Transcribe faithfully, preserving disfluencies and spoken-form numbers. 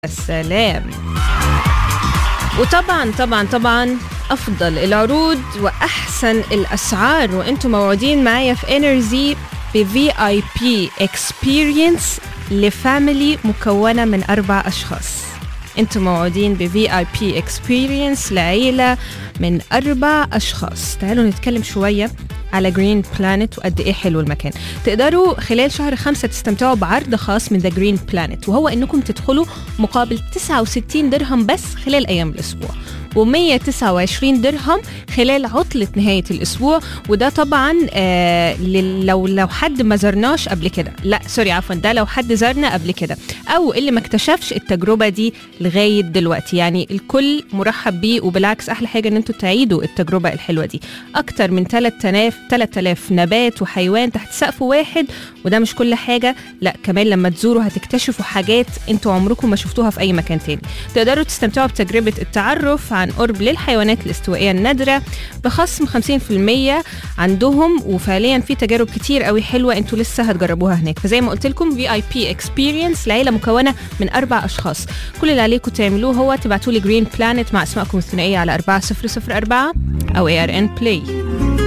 السلام. وطبعا طبعا طبعا أفضل العروض وأحسن الأسعار وأنتم موعودين معايا في إنرجي ب في آي بي Experience لفاميلي مكونة من أربع أشخاص. أنتم موعودين ب في آي بي Experience لعيلة من أربع أشخاص. تعالوا نتكلم شوية على جرين بلانت وقد إيه حلو المكان. تقدروا خلال شهر خمسة تستمتعوا بعرض خاص من ذا جرين بلانت، وهو إنكم تدخلوا مقابل تسعة وستين درهم بس خلال أيام الأسبوع، ومية تسعة وعشرين درهم خلال عطلة نهاية الأسبوع. وده طبعا آه لو لو حد ما زرناش قبل كده، لا سوري عفوا، ده لو حد زرنا قبل كده أو اللي ما اكتشفش التجربة دي لغاية دلوقتي. يعني الكل مرحب بيه، وبالعكس أحلى حاجة إن انتوا تعيدوا التجربة الحلوة دي. أكتر من ثلاثة آلاف نبات وحيوان تحت سقف واحد، وده مش كل حاجة، لا كمان لما تزوروا هتكتشفوا حاجات انتوا عمركم ما شفتوها في أي مكان تاني. تقدروا تستمتعوا بتجربة التعرف عن قرب للحيوانات الاستوائية النادرة بخصم خمسين بالمية عندهم، وفعليا في تجارب كتير قوي حلوة انتوا لسه هتجربوها هناك. فزي ما قلت لكم في آي بي Experience لعيلة مكونة من أربع أشخاص. كل اللي عليكم تعملوه هو تبعتوا لي جرين بلانت مع اسمائكم الثنائية على أربعة صفر صفر أربعة أو إيه آر إن Play.